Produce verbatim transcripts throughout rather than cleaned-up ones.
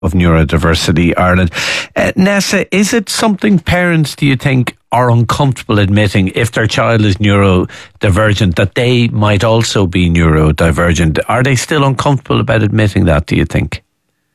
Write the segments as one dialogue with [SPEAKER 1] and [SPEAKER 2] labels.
[SPEAKER 1] of Neurodiversity Ireland. Uh, Nessa, is it something parents, do you think, are uncomfortable admitting if their child is neurodivergent, that they might also be neurodivergent? Are they still uncomfortable about admitting that, do you think?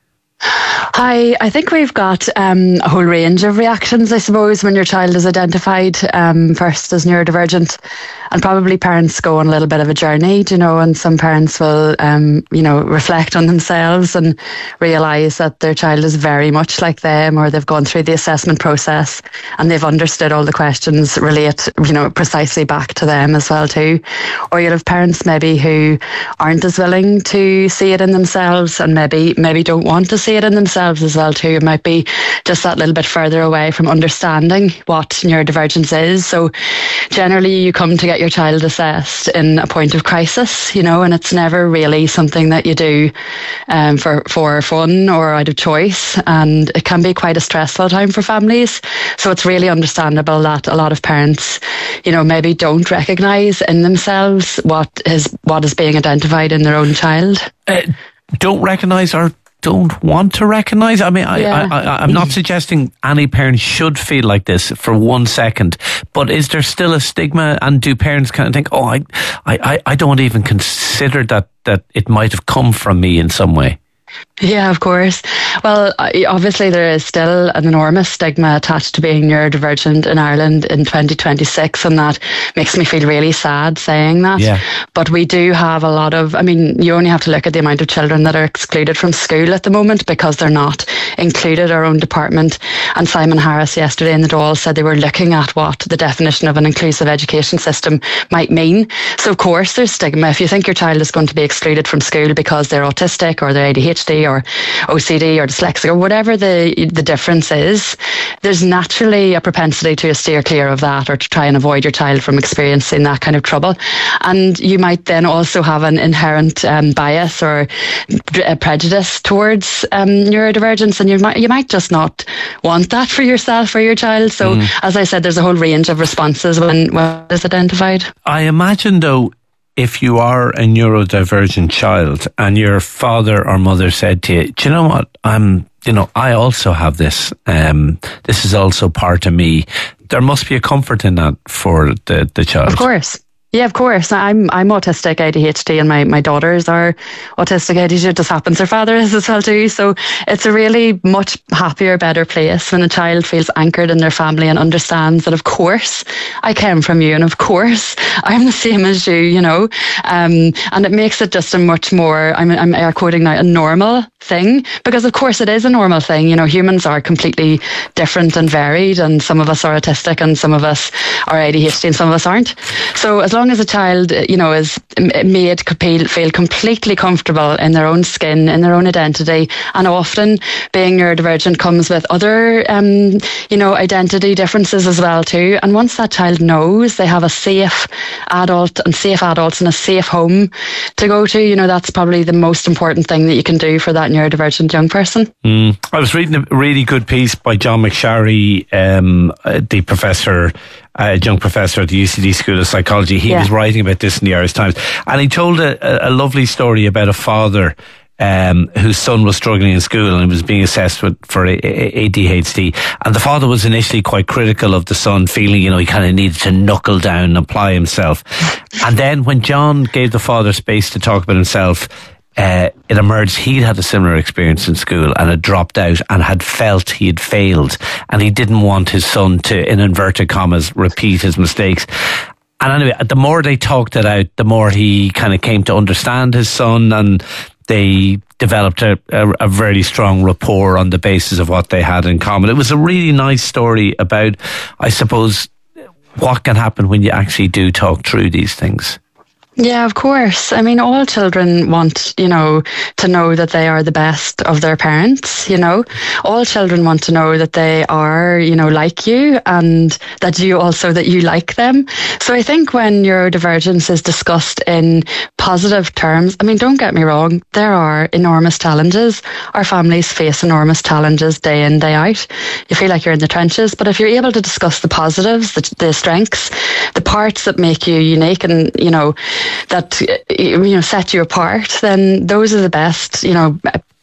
[SPEAKER 2] Hi, I think we've got um, a whole range of reactions, I suppose, when your child is identified um, first as neurodivergent. And probably parents go on a little bit of a journey, you know, and some parents will, um, you know, reflect on themselves and realise that their child is very much like them, or they've gone through the assessment process and they've understood all the questions relate, you know, precisely back to them as well too. Or you'll have parents maybe who aren't as willing to see it in themselves and maybe maybe don't want to see it in themselves as well too. It might be just that little bit further away from understanding what neurodivergence is. So generally you come to get your child assessed in a point of crisis, you know, and it's never really something that you do um, for, for fun or out of choice. And it can be quite a stressful time for families. So it's really understandable that a lot of parents, you know, maybe don't recognise in themselves what is, what is being identified in their own child.
[SPEAKER 1] Uh, don't recognise or don't want to recognise? I mean, I, yeah. I, I, I'm not suggesting any parent should feel like this for one second, but is there still a stigma, and do parents kind of think, oh, I, I, I don't even consider that, that it might have come from me in some way?
[SPEAKER 2] Yeah, of course. Well, obviously there is still an enormous stigma attached to being neurodivergent in Ireland in twenty twenty-six, and that makes me feel really sad saying that.
[SPEAKER 1] Yeah.
[SPEAKER 2] But we do have a lot of, I mean, you only have to look at the amount of children that are excluded from school at the moment because they're not included. Our own department and Simon Harris yesterday in the Dáil said they were looking at what the definition of an inclusive education system might mean. So of course there's stigma. If you think your child is going to be excluded from school because they're autistic or they're A D H D or O C D or dyslexic or whatever the the difference is, there's naturally a propensity to steer clear of that or to try and avoid your child from experiencing that kind of trouble. And you might then also have an inherent um, bias or a prejudice towards um, neurodivergence, and you might you might just not want that for yourself or your child. So mm. as I said, there's a whole range of responses when when it's identified.
[SPEAKER 1] I imagine though, if you are a neurodivergent child and your father or mother said to you, do you know what, I'm, you know, I also have this, um, this is also part of me, there must be a comfort in that for the, the child.
[SPEAKER 2] Of course. Yeah, of course. I'm I'm autistic A D H D, and my, my daughters are autistic A D H D. It just happens their father is as well too. So it's a really much happier, better place when a child feels anchored in their family and understands that, of course, I came from you, and of course, I'm the same as you, you know. Um, and it makes it just a much more, I'm, I'm air quoting now, a normal thing, because of course it is a normal thing. You know, humans are completely different and varied, and some of us are autistic and some of us are A D H D and some of us aren't. So as long as a child, you know, is made to feel completely comfortable in their own skin, in their own identity, and often being neurodivergent comes with other, um, you know, identity differences as well too. And once that child knows they have a safe adult and safe adults and a safe home to go to, you know, that's probably the most important thing that you can do for that neurodivergent young person.
[SPEAKER 1] Mm. I was reading a really good piece by John McSharry, um, the professor, Uh, young professor at the U C D School of Psychology. He yeah. was writing about this in the Irish Times, and he told a, a lovely story about a father um, whose son was struggling in school and was being assessed with, for A D H D, and the father was initially quite critical of the son, feeling, you know, he kind of needed to knuckle down and apply himself. And then when John gave the father space to talk about himself, Uh, it emerged he'd had a similar experience in school and had dropped out and had felt he had failed, and he didn't want his son to, in inverted commas, repeat his mistakes. And anyway, the more they talked it out, the more he kind of came to understand his son, and they developed a, a, a very strong rapport on the basis of what they had in common. It was a really nice story about, I suppose, what can happen when you actually do talk through these things.
[SPEAKER 2] Yeah, of course. I mean, all children want, you know, to know that they are the best of their parents, you know. All children want to know that they are, you know, like you, and that you also, that you like them. So I think when neurodivergence is discussed in positive terms, I mean, don't get me wrong, there are enormous challenges. Our families face enormous challenges day in, day out. You feel like you're in the trenches, but if you're able to discuss the positives, the, the strengths, the parts that make you unique and, you know, that, you know, set you apart, then those are the best, you know,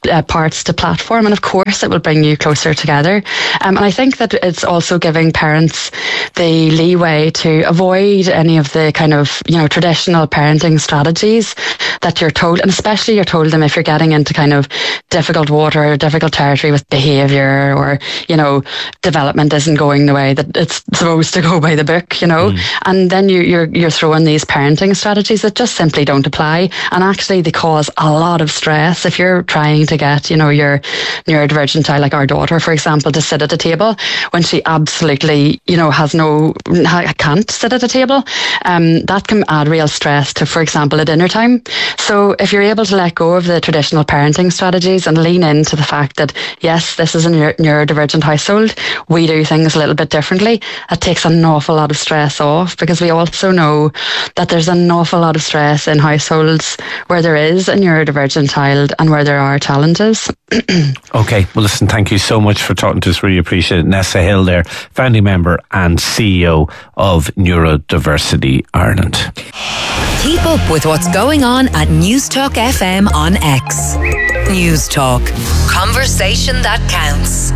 [SPEAKER 2] uh, parts to platform, and of course it will bring you closer together. Um, and I think that it's also giving parents the leeway to avoid any of the kind of, you know, traditional parenting strategies that you're told, and especially you're told them if you're getting into kind of difficult water or difficult territory with behaviour, or, you know, development isn't going the way that it's supposed to go by the book, you know, mm. and then you, you're you're throwing these parenting strategies that just simply don't apply, and actually they cause a lot of stress. If you're trying to get, you know, your neurodivergent child, like our daughter, for example, to sit at a table when she absolutely, you know, has no, can't sit at a table, um, that can add real stress to, for example, at dinner time. So if you're able to let go of the traditional parenting strategies and lean into the fact that, yes, this is a neuro- neurodivergent household, we do things a little bit differently, that takes an awful lot of stress off, because we also know that there's an awful lot of stress in households where there is a neurodivergent child and where there are challenges.
[SPEAKER 1] Okay, well listen, thank you so much for talking to us, really appreciate it. Nessa Hill there, founding member and C E O of Neurodiversity Ireland.
[SPEAKER 3] Keep up with what's going on at Newstalk F M on X. Newstalk. Conversation that counts.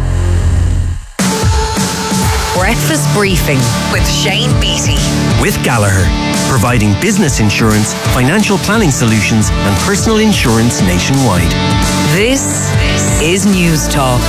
[SPEAKER 3] Breakfast Briefing with Shane Beattie.
[SPEAKER 4] With Gallagher, providing business insurance, financial planning solutions and personal insurance nationwide.
[SPEAKER 3] This is Newstalk.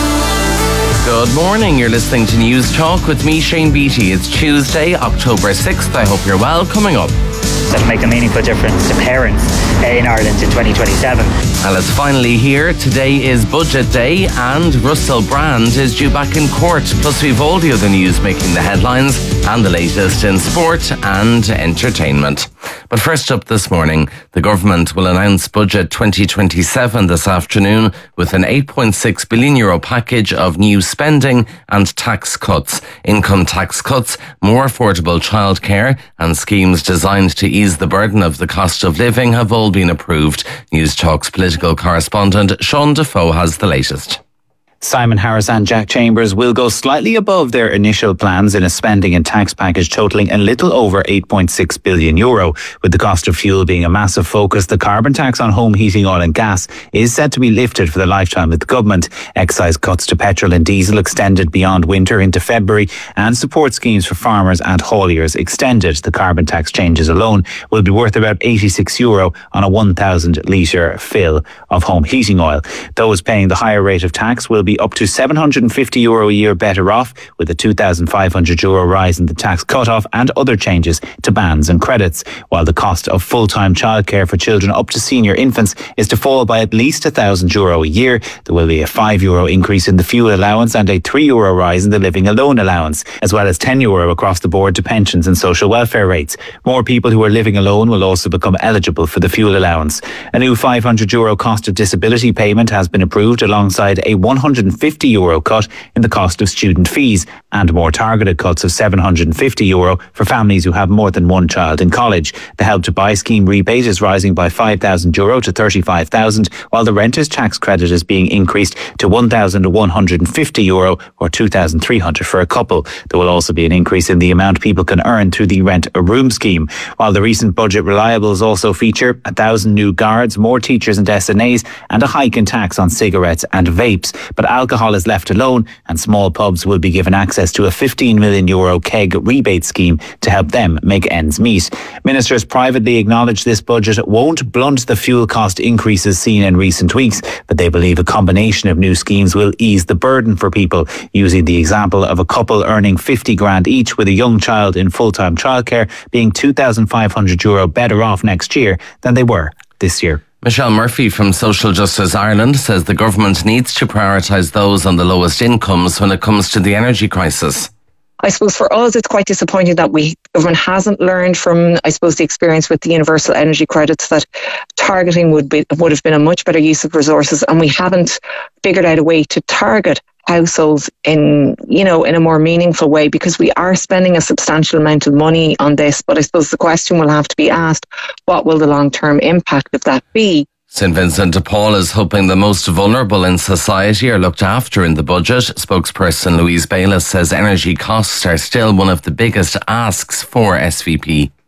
[SPEAKER 5] Good morning, you're listening to Newstalk with me, Shane Beattie. It's Tuesday, October sixth. I hope you're well. Coming up,
[SPEAKER 6] that make a meaningful difference to parents in Ireland in twenty twenty-seven.
[SPEAKER 5] Well, it's finally here. Today is Budget Day and Russell Brand is due back in court. Plus we've all the other news making the headlines and the latest in sport and entertainment. But first up this morning, the government will announce Budget twenty twenty-seven this afternoon with an eight point six billion euro package of new spending and tax cuts. Income tax cuts, more affordable childcare and schemes designed to ease the burden of the cost of living have all been approved. Newstalk's political correspondent Sean Defoe has the latest.
[SPEAKER 7] Simon Harris and Jack Chambers will go slightly above their initial plans in a spending and tax package totalling a little over eight point six billion euro. With the cost of fuel being a massive focus, the carbon tax on home heating oil and gas is set to be lifted for the lifetime of the government. Excise cuts to petrol and diesel extended beyond winter into February, and support schemes for farmers and hauliers extended. The carbon tax changes alone will be worth about eighty-six euro on a one thousand litre fill of home heating oil. Those paying the higher rate of tax will be up to seven hundred fifty euro a year better off, with a two thousand five hundred euro rise in the tax cut-off and other changes to bans and credits, while the cost of full-time childcare for children up to senior infants is to fall by at least one thousand euro a year. There will be a five euro increase in the fuel allowance and a three euro rise in the living alone allowance, as well as ten euro across the board to pensions and social welfare rates. More people who are living alone will also become eligible for the fuel allowance. A new five hundred euro cost of disability payment has been approved, alongside a one hundred fifty euro cut in the cost of student fees and more targeted cuts of seven hundred fifty euro for families who have more than one child in college. The Help to Buy scheme rebate is rising by five thousand euro to thirty-five thousand, while the renters tax credit is being increased to one thousand one hundred fifty euro or two thousand three hundred for a couple. There will also be an increase in the amount people can earn through the Rent a Room scheme. While the recent budget reliables also feature a thousand new guards, more teachers and S N As, and a hike in tax on cigarettes and vapes. But alcohol is left alone, and small pubs will be given access to a fifteen million euro keg rebate scheme to help them make ends meet. Ministers privately acknowledge this budget won't blunt the fuel cost increases seen in recent weeks, but they believe a combination of new schemes will ease the burden for people, using the example of a couple earning fifty grand each with a young child in full-time childcare being two thousand five hundred euro better off next year than they were this year.
[SPEAKER 5] Michelle Murphy from Social Justice Ireland says the government needs to prioritise those on the lowest incomes when it comes to the energy crisis.
[SPEAKER 8] I suppose for us it's quite disappointing that we government hasn't learned from, I suppose, the experience with the universal energy credits, that targeting would be would have been a much better use of resources, and we haven't figured out a way to target households in, you know, in a more meaningful way, because we are spending a substantial amount of money on this. But I suppose the question will have to be asked, what will the long-term impact of that be?
[SPEAKER 5] St Vincent de Paul is hoping the most vulnerable in society are looked after in the budget. Spokesperson Louise Bayliss says energy costs are still one of the biggest asks for S V P.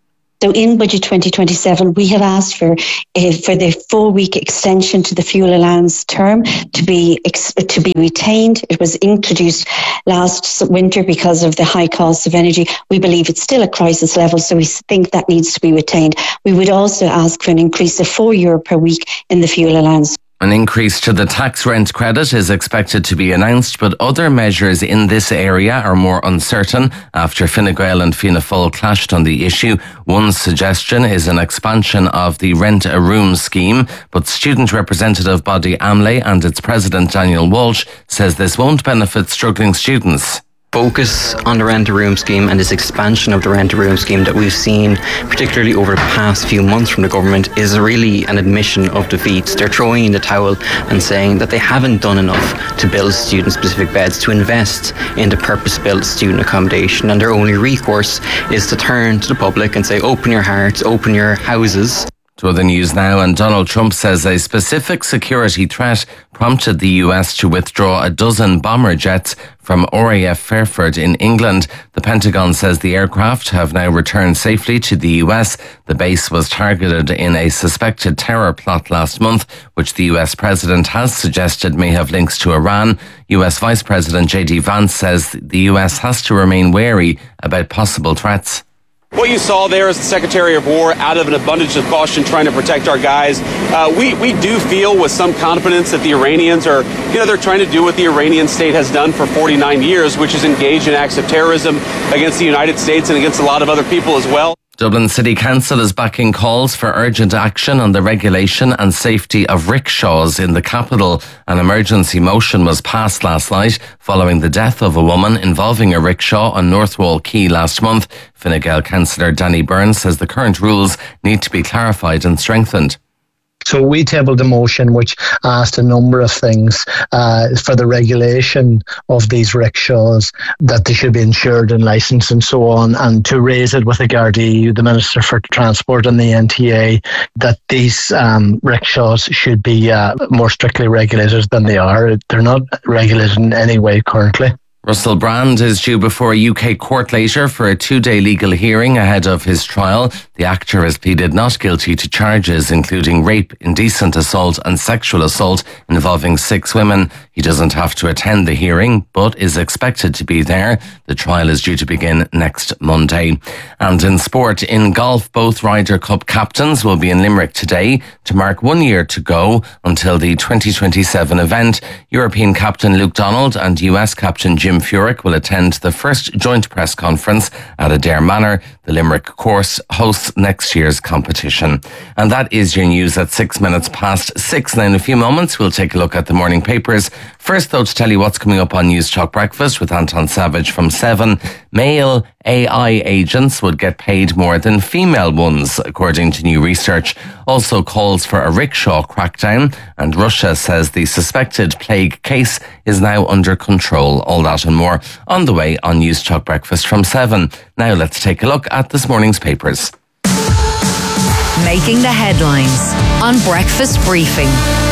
[SPEAKER 9] So in Budget twenty twenty-seven, we have asked for uh, for the four-week extension to the fuel allowance term to be ex- to be retained. It was introduced last winter because of the high costs of energy. We believe it's still a crisis level, so we think that needs to be retained. We would also ask for an increase of four euro per week in the fuel allowance.
[SPEAKER 5] An increase to the tax rent credit is expected to be announced, but other measures in this area are more uncertain after Fine Gael and Fianna Fáil clashed on the issue. One suggestion is an expansion of the Rent a Room scheme, but student representative body AMLE and its president Daniel Walsh says this won't benefit struggling students.
[SPEAKER 10] Focus on the Rent a Room scheme and this expansion of the Rent a Room scheme that we've seen, particularly over the past few months from the government, is really an admission of defeat. They're throwing in the towel and saying that they haven't done enough to build student-specific beds, to invest in the purpose-built student accommodation, and their only recourse is to turn to the public and say, open your hearts, open your houses.
[SPEAKER 5] To other news now, and Donald Trump says a specific security threat prompted the U S to withdraw a dozen bomber jets from R A F Fairford in England. The Pentagon says the aircraft have now returned safely to the U S. The base was targeted in a suspected terror plot last month, which the U S president has suggested may have links to Iran. U S Vice President J D Vance says the U S has to remain wary about possible threats.
[SPEAKER 11] What you saw there is the Secretary of War, out of an abundance of caution, trying to protect our guys. Uh, we, we do feel with some confidence that the Iranians are, you know, they're trying to do what the Iranian state has done for forty-nine years, which is engage in acts of terrorism against the United States and against a lot of other people as well.
[SPEAKER 5] Dublin City Council is backing calls for urgent action on the regulation and safety of rickshaws in the capital. An emergency motion was passed last night following the death of a woman involving a rickshaw on Northwall Quay last month. Fine Gael councillor Danny Byrne says the current rules need to be clarified and strengthened.
[SPEAKER 12] So we tabled a motion which asked a number of things uh, for the regulation of these rickshaws, that they should be insured and licensed and so on, and to raise it with the Gardaí, the Minister for Transport and the N T A, that these um, rickshaws should be uh, more strictly regulated than they are. They're not regulated in any way currently.
[SPEAKER 5] Russell Brand is due before a U K court later for a two-day legal hearing ahead of his trial. The actor has pleaded not guilty to charges including rape, indecent assault and sexual assault involving six women. He doesn't have to attend the hearing, but is expected to be there. The trial is due to begin next Monday. And in sport, in golf, both Ryder Cup captains will be in Limerick today to mark one year to go until the twenty twenty-seven event. European captain Luke Donald and U S captain Jim Furyk will attend the first joint press conference at Adare Manor. The Limerick course hosts next year's competition. And that is your news at six minutes past six. Now in a few moments we'll take a look at the morning papers. First though, to tell you what's coming up on News Talk Breakfast with Anton Savage from seven. Male A I agents would get paid more than female ones, according to new research. Also calls for a rickshaw crackdown, and Russia says the suspected plague case is now under control. All that and more on the way on News Talk Breakfast from seven. Now let's take a look at this morning's papers.
[SPEAKER 3] Making the headlines on Breakfast Briefing.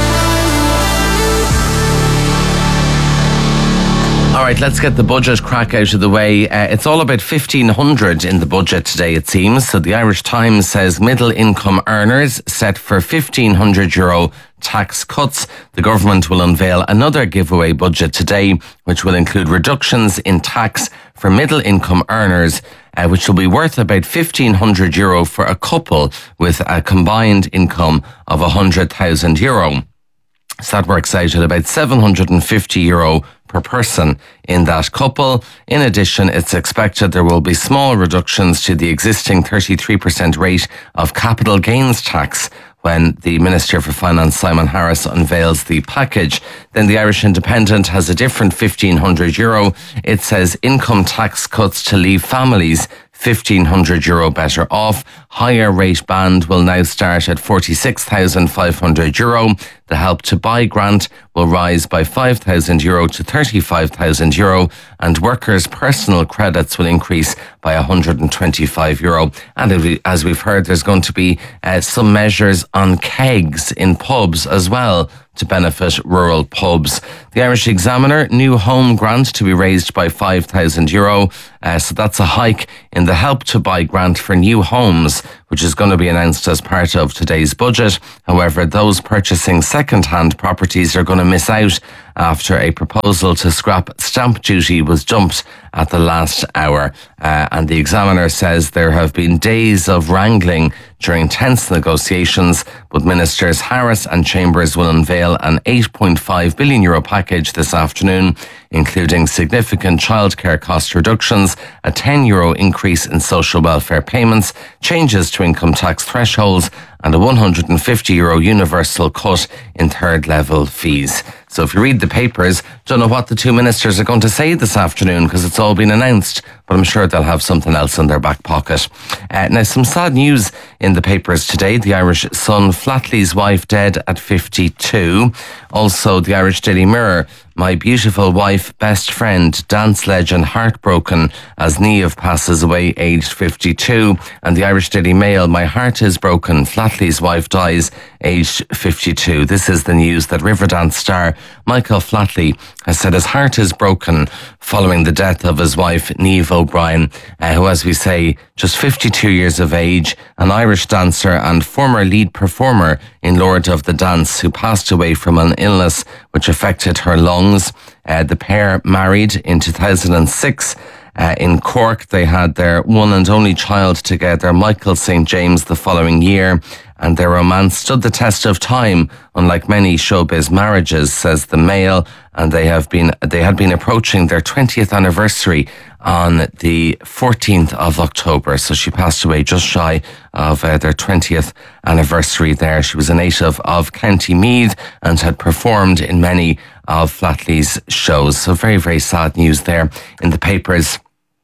[SPEAKER 5] All right, let's get the budget crack out of the way. Uh, it's all about fifteen hundred in the budget today, it seems. So the Irish Times says middle income earners set for fifteen hundred euro tax cuts. The government will unveil another giveaway budget today, which will include reductions in tax for middle income earners, uh, which will be worth about fifteen hundred euro for a couple with a combined income of one hundred thousand euro. So that works out at about seven hundred fifty euro per person in that couple. In addition, it's expected there will be small reductions to the existing thirty-three percent rate of capital gains tax when the Minister for Finance, Simon Harris, unveils the package. Then the Irish Independent has a different fifteen hundred euro. It says income tax cuts to leave families fifteen hundred euro better off. Higher rate band will now start at forty-six thousand five hundred euro. The Help to Buy grant will rise by five thousand euro to thirty-five thousand euro, and workers' personal credits will increase by one hundred twenty-five euro. And as we've heard, there's going to be uh, some measures on kegs in pubs as well to benefit rural pubs. The Irish Examiner, new home grant to be raised by five thousand euro. Uh, so that's a hike in the Help to Buy grant for new homes, which is going to be announced as part of today's budget. However, those purchasing second-hand properties are going to miss out after a proposal to scrap stamp duty was dumped at the last hour. Uh, and the Examiner says there have been days of wrangling during tense negotiations, but Ministers Harris and Chambers will unveil an eight point five billion euro package this afternoon, including significant childcare cost reductions, a ten euro increase in social welfare payments, changes to income tax thresholds, and a one hundred fifty euro universal cut in third level fees. So if you read the papers, don't know what the two ministers are going to say this afternoon because it's all been announced, but I'm sure they'll have something else in their back pocket. Uh, now, some sad news in the papers today. The Irish Sun, Flatley's wife dead at fifty-two. Also, the Irish Daily Mirror, my beautiful wife, best friend, dance legend, heartbroken as Niamh passes away aged fifty-two. And the Irish Daily Mail, my heart is broken, Flatley's wife dies aged fifty-two. This is the news that Riverdance star Michael Flatley has said his heart is broken following the death of his wife, Niamh O'Brien, uh, who, as we say, just fifty-two years of age, an Irish dancer and former lead performer in Lord of the Dance, who passed away from an illness which affected her lungs. Uh, the pair married in two thousand six. Uh, in Cork, they had their one and only child together, Michael Saint James, the following year, and their romance stood the test of time, unlike many showbiz marriages, says the Mail, and they have been they had been approaching their twentieth anniversary on the fourteenth of October. So she passed away just shy of uh, their twentieth anniversary there. She was a native of County Meath and had performed in many of Flatley's shows. So very, very sad news there in the papers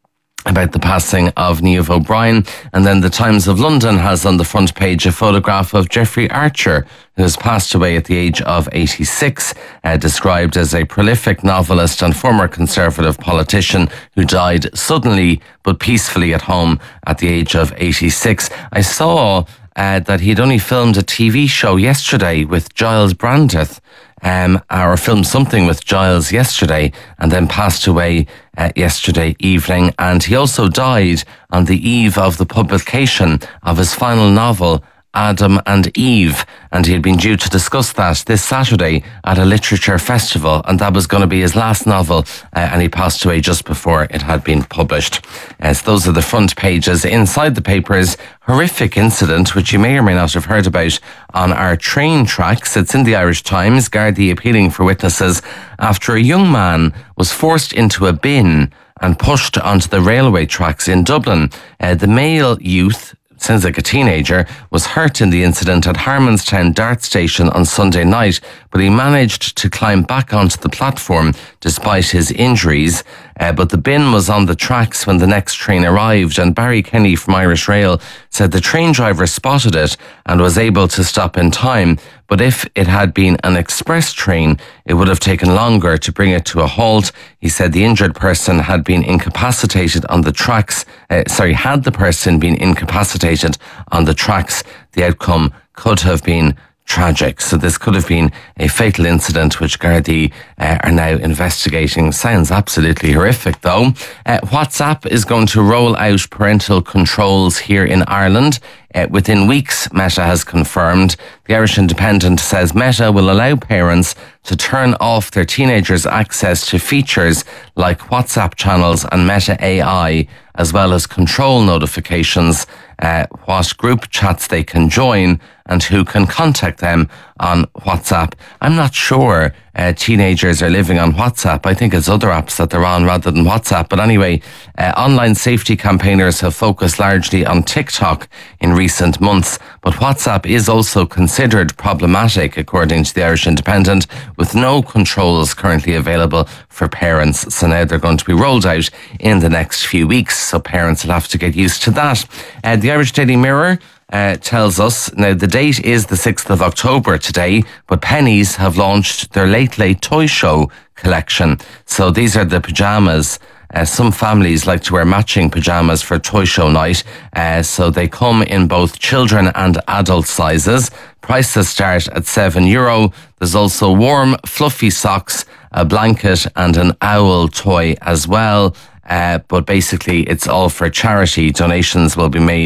[SPEAKER 5] about the passing of Niamh O'Brien. And then the Times of London has on the front page a photograph of Jeffrey Archer, who has passed away at the age of eighty-six, uh, described as a prolific novelist and former Conservative politician who died suddenly but peacefully at home at the age of eighty-six. I saw uh, that he'd only filmed a T V show yesterday with Giles Brandreth, Um, or filmed something with Giles yesterday and then passed away uh, yesterday evening. And he also died on the eve of the publication of his final novel, Adam and Eve, and he had been due to discuss that this Saturday at a literature festival, and that was going to be his last novel, uh, and he passed away just before it had been published. Uh, so those are the front pages. Inside the papers, horrific incident, which you may or may not have heard about, on our train tracks. It's in the Irish Times. Gardaí appealing for witnesses after a young man was forced into a bin and pushed onto the railway tracks in Dublin. Uh, the male youth, sounds like a teenager, was hurt in the incident at Harmonstown Dart Station on Sunday night, but he managed to climb back onto the platform despite his injuries. Uh, but the bin was on the tracks when the next train arrived, and Barry Kenny from Irish Rail said the train driver spotted it and was able to stop in time. But if it had been an express train, it would have taken longer to bring it to a halt. He said the injured person had been incapacitated on the tracks. Uh, sorry, had the person been incapacitated on the tracks, the outcome could have been tragic. So this could have been a fatal incident, which Gardaí uh, are now investigating. Sounds absolutely horrific, though. Uh, WhatsApp is going to roll out parental controls here in Ireland. Uh, within weeks, Meta has confirmed. The Irish Independent says Meta will allow parents to turn off their teenagers' access to features like WhatsApp channels and Meta A I, as well as control notifications, uh, what group chats they can join and who can contact them on WhatsApp. I'm not sure uh, teenagers are living on WhatsApp. I think it's other apps that they're on rather than WhatsApp. But anyway, uh, online safety campaigners have focused largely on TikTok in recent months. But WhatsApp is also considered problematic, according to the Irish Independent, with no controls currently available for parents. So now they're going to be rolled out in the next few weeks. So parents will have to get used to that. Uh, the Irish Daily Mirror Uh, tells us, now the date is the sixth of October today, but Pennies have launched their Late Late Toy Show collection. So these are the pyjamas. Uh, some families like to wear matching pyjamas for Toy Show night. Uh, so they come in both children and adult sizes. Prices start at seven euro. There's also warm, fluffy socks, a blanket and an owl toy as well. Uh, but basically it's all for charity. Donations will be made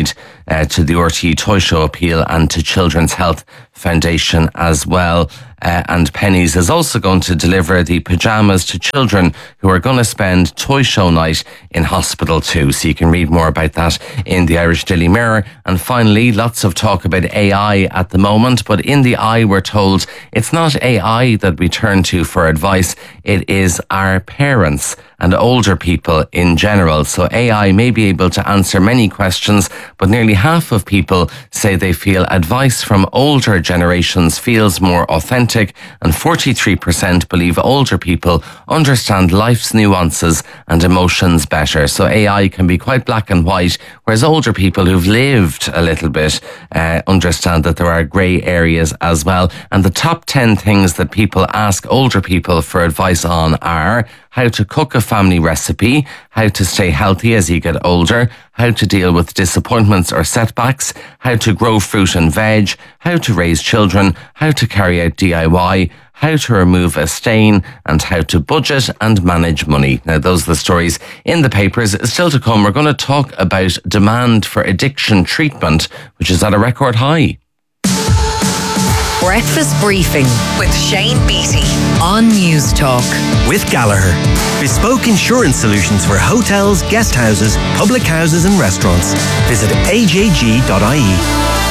[SPEAKER 5] uh, to the R T E Toy Show appeal and to Children's Health Foundation as well. Uh, and Pennies is also going to deliver the pyjamas to children who are going to spend Toy Show night in hospital too. So you can read more about that in the Irish Daily Mirror. And finally, lots of talk about A I at the moment, but in the I we're told it's not A I that we turn to for advice. It is our parents and older people in general. So A I may be able to answer many questions, but nearly half of people say they feel advice from older generations feels more authentic, and forty-three percent believe older people understand life's nuances and emotions better. So A I can be quite black and white, whereas older people who've lived a little bit uh, understand that there are grey areas as well. And the top ten things that people ask older people for advice on are how to cook a family recipe, how to stay healthy as you get older, how to deal with disappointments or setbacks, how to grow fruit and veg, how to raise children, how to carry out D I Y, how to remove a stain, and how to budget and manage money. Now, those are the stories in the papers. Still to come, we're going to talk about demand for addiction treatment, which is at a record high.
[SPEAKER 3] Breakfast Briefing with Shane Beattie on News Talk.
[SPEAKER 4] With Gallagher. Bespoke insurance solutions for hotels, guest houses, public houses and restaurants. Visit a j g dot i e.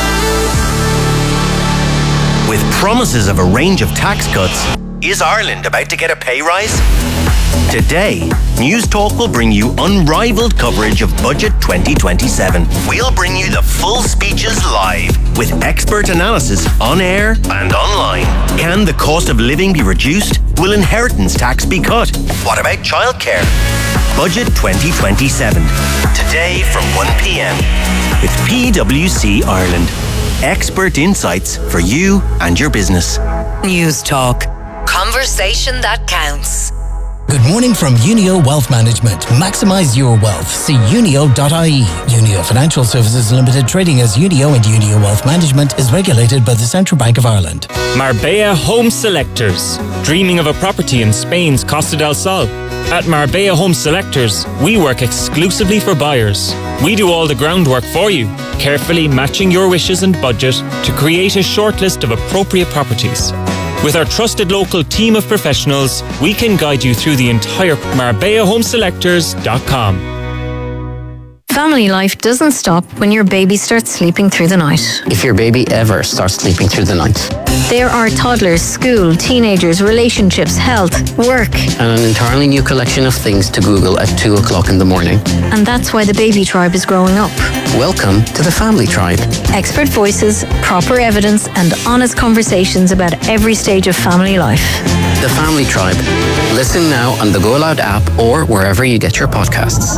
[SPEAKER 4] With promises of a range of tax cuts, is Ireland about to get a pay rise? Today, News Talk will bring you unrivaled coverage of Budget twenty twenty-seven. We'll bring you the full speeches live with expert analysis on air and online. Can the cost of living be reduced? Will inheritance tax be cut? What about childcare? Budget twenty twenty-seven. Today from one p.m. with P W C Ireland. Expert insights for you and your business.
[SPEAKER 3] News Talk. Conversation that counts.
[SPEAKER 13] Good morning from Unio Wealth Management. Maximise your wealth. See unio dot i e. Unio Financial Services Limited, trading as Unio and Unio Wealth Management, is regulated by the Central Bank of Ireland.
[SPEAKER 14] Marbella Home Selectors. Dreaming of a property in Spain's Costa del Sol? At Marbella Home Selectors, we work exclusively for buyers. We do all the groundwork for you, carefully matching your wishes and budget to create a shortlist of appropriate properties. With our trusted local team of professionals, we can guide you through the entire marbella home selectors dot com.
[SPEAKER 15] Family life doesn't stop when your baby starts sleeping through the night.
[SPEAKER 16] If your baby ever starts sleeping through the night.
[SPEAKER 15] There are toddlers, school, teenagers, relationships, health, work.
[SPEAKER 16] And an entirely new collection of things to Google at two o'clock in the morning.
[SPEAKER 15] And that's why the baby tribe is growing up.
[SPEAKER 16] Welcome to the Family Tribe.
[SPEAKER 15] Expert voices, proper evidence, and honest conversations about every stage of family life.
[SPEAKER 16] The Family Tribe. Listen now on the Go Loud app or wherever you get your podcasts.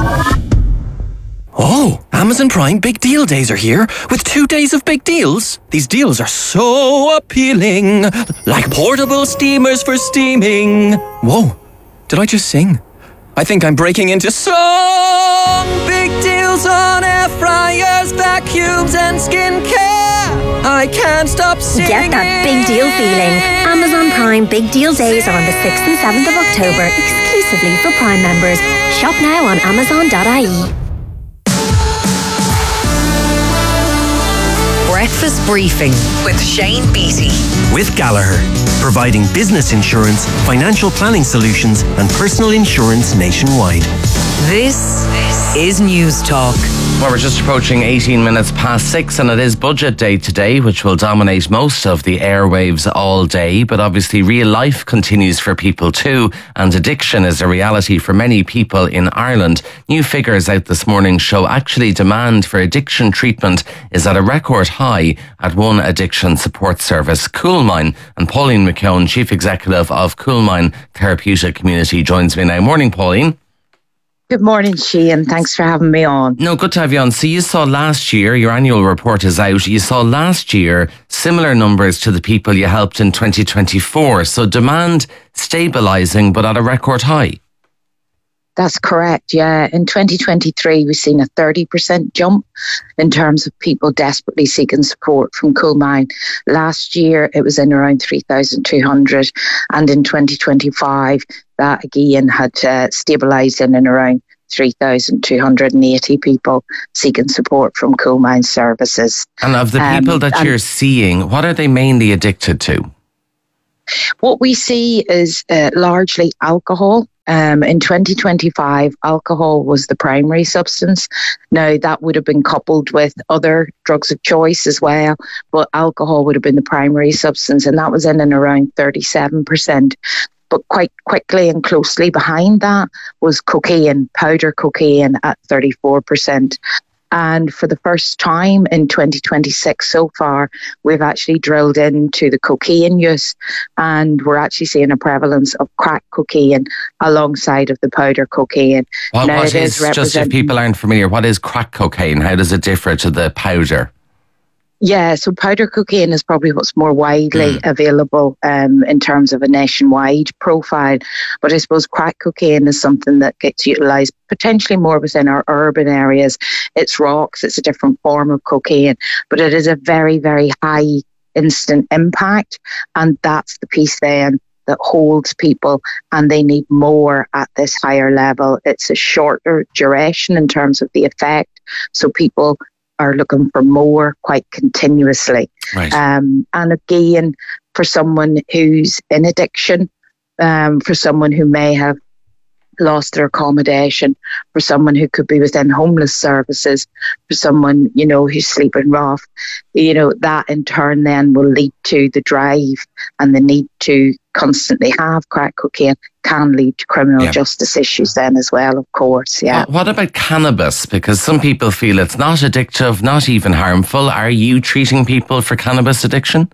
[SPEAKER 17] Oh, Amazon Prime Big Deal Days are here with two days of big deals. These deals are so appealing, like portable steamers for steaming. Whoa, did I just sing? I think I'm breaking into song. Big deals on air fryers, vacuums and skincare. I can't stop singing.
[SPEAKER 18] Get that big deal feeling. Amazon Prime Big Deal Days are on the sixth and seventh of October, exclusively for Prime members. Shop now on amazon dot i e.
[SPEAKER 3] Breakfast Briefing with Shane Beattie.
[SPEAKER 4] With Gallagher, providing business insurance, financial planning solutions and personal insurance nationwide.
[SPEAKER 3] This is News Talk.
[SPEAKER 5] Well, we're just approaching eighteen minutes past six, and it is budget day today, which will dominate most of the airwaves all day. But obviously real life continues for people too, and addiction is a reality for many people in Ireland. New figures out this morning show actually demand for addiction treatment is at a record high at one addiction support service, Coolmine. And Pauline McKeown, Chief Executive of Coolmine Therapeutic Community, joins me now. Morning, Pauline.
[SPEAKER 19] Good morning, Shane. Thanks for having me on.
[SPEAKER 5] No, good to have you on. So you saw last year, your annual report is out, you saw last year similar numbers to the people you helped in twenty twenty-four. So demand stabilising, but at a record high.
[SPEAKER 19] That's correct, yeah. In twenty twenty-three, we've seen a thirty percent jump in terms of people desperately seeking support from Coolmine. Last year, it was in around three thousand two hundred. And in twenty twenty-five, that again had uh, stabilised in and around three thousand two hundred eighty people seeking support from Coalmine Services.
[SPEAKER 5] And of the people
[SPEAKER 19] Um,
[SPEAKER 5] that
[SPEAKER 19] and-
[SPEAKER 5] you're seeing, what are they mainly addicted to?
[SPEAKER 19] What we see is uh, largely alcohol. Um, in twenty twenty-five, alcohol was the primary substance. Now, that would have been coupled with other drugs of choice as well, but alcohol would have been the primary substance, and that was in and around thirty-seven percent. But quite quickly and closely behind that was cocaine, powder cocaine at thirty-four percent. And for the first time in twenty twenty-six so far, we've actually drilled into the cocaine use, and we're actually seeing a prevalence of crack cocaine alongside of the powder cocaine.
[SPEAKER 5] What,
[SPEAKER 19] Now,
[SPEAKER 5] what
[SPEAKER 19] it
[SPEAKER 5] is, just if
[SPEAKER 19] represent-
[SPEAKER 5] people aren't familiar, what is crack cocaine? How does it differ to the powder?
[SPEAKER 19] Yeah, so powder cocaine is probably what's more widely available um, in terms of a nationwide profile. But I suppose crack cocaine is something that gets utilised potentially more within our urban areas. It's rocks, it's a different form of cocaine, but it is a very, very high instant impact. And that's the piece then that holds people, and they need more at this higher level. It's a shorter duration in terms of the effect. So people are looking for more quite continuously.
[SPEAKER 5] Right.
[SPEAKER 19] Um, and again, for someone who's in addiction, um, for someone who may have lost their accommodation, for someone who could be within homeless services, for someone, you know, who's sleeping rough, you know, that in turn then will lead to the drive and the need to constantly have crack cocaine can lead to criminal
[SPEAKER 5] Yeah.
[SPEAKER 19] justice issues then as well, of course, yeah.
[SPEAKER 5] What, what about cannabis? Because some people feel it's not addictive, not even harmful. Are you treating people for cannabis addiction?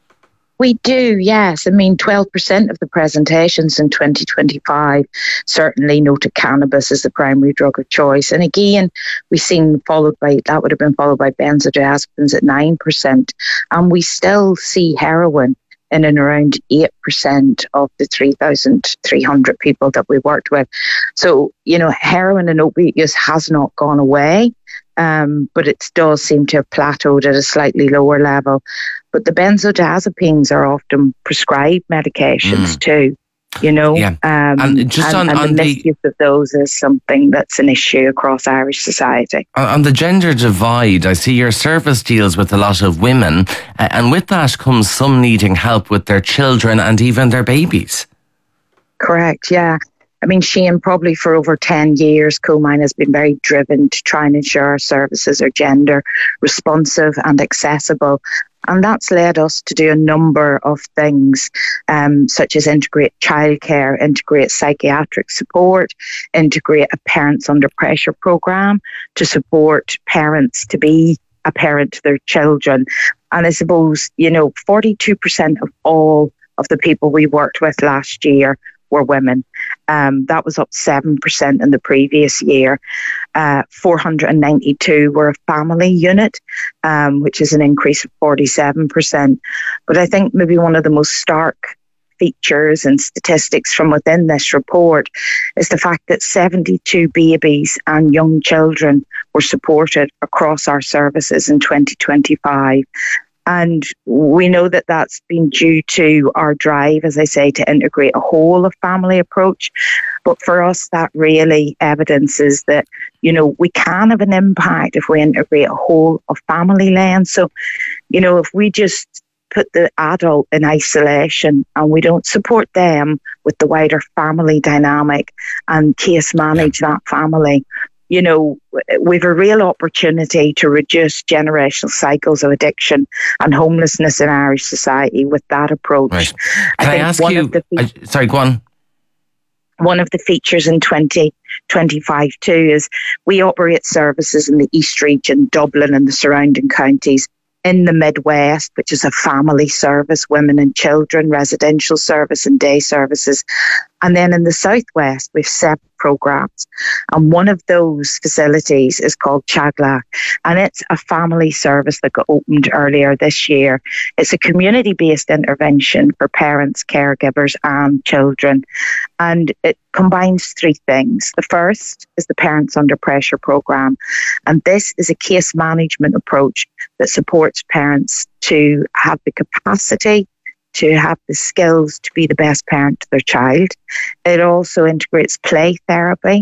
[SPEAKER 19] We do, yes. I mean, twelve percent of the presentations in twenty twenty-five certainly noted cannabis as the primary drug of choice. And again, we've seen followed by, that would have been followed by benzodiazepines at nine percent. And we still see heroin in and around eight percent of the three thousand three hundred people that we worked with. So, you know, heroin and opiate use has not gone away. Um, but it does seem to have plateaued at a slightly lower level. But the benzodiazepines are often prescribed medications
[SPEAKER 5] Mm.
[SPEAKER 19] too, you know.
[SPEAKER 5] Yeah.
[SPEAKER 19] Um,
[SPEAKER 5] And just on-
[SPEAKER 19] and
[SPEAKER 5] on
[SPEAKER 19] the
[SPEAKER 5] the-
[SPEAKER 19] misuse of those is something that's an issue across Irish society.
[SPEAKER 5] On on the gender divide, I see your service deals with a lot of women, uh, and with that comes some needing help with their children and even their babies.
[SPEAKER 19] Correct, yeah. I mean, Shane, probably for over ten years, Coalmine has been very driven to try and ensure our services are gender responsive and accessible. And that's led us to do a number of things, um, such as integrate childcare, integrate psychiatric support, integrate a Parents Under Pressure programme to support parents to be a parent to their children. And I suppose, you know, forty-two percent of all of the people we worked with last year were women. Um, that was up seven percent in the previous year. Uh, four hundred ninety-two were a family unit, um, which is an increase of forty-seven percent. But I think maybe one of the most stark features and statistics from within this report is the fact that seventy-two babies and young children were supported across our services in twenty twenty-five. And we know that that's been due to our drive, as I say, to integrate a whole of family approach. But for us, that really evidences that, you know, we can have an impact if we integrate a whole of family lens. So, you know, if we just put the adult in isolation and we don't support them with the wider family dynamic and case manage that family, you know, we've a real opportunity to reduce generational cycles of addiction and homelessness in Irish society with that approach.
[SPEAKER 5] Right. Can I, I ask
[SPEAKER 19] one
[SPEAKER 5] you,
[SPEAKER 19] of the fe-
[SPEAKER 5] I, sorry, go on.
[SPEAKER 19] One of the features in twenty twenty-five too is we operate services in the East Region, Dublin and the surrounding counties, in the Midwest, which is a family service, women and children, residential service and day services. And then in the Southwest, we've seven programs. And one of those facilities is called Chagla. And it's a family service that got opened earlier this year. It's a community-based intervention for parents, caregivers and children. And it combines three things. The first is the Parents Under Pressure programme. And this is a case management approach that supports parents to have the capacity to have the skills to be the best parent to their child. It also integrates play therapy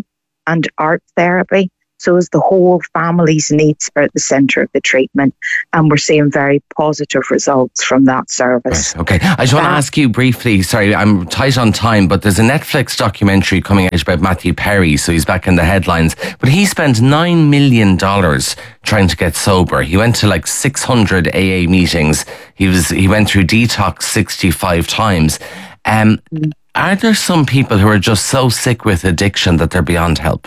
[SPEAKER 19] and art therapy. So as the whole family's needs are at the centre of the treatment, and we're seeing very positive results from that service.
[SPEAKER 5] Right, okay, I just want to ask you briefly, sorry, I'm tight on time, but there's a Netflix documentary coming out about Matthew Perry, so he's back in the headlines, but he spent nine million dollars trying to get sober. He went to like six hundred A A meetings. He was he went through detox sixty-five times. Um, are there some people who are just so sick with addiction that they're beyond help?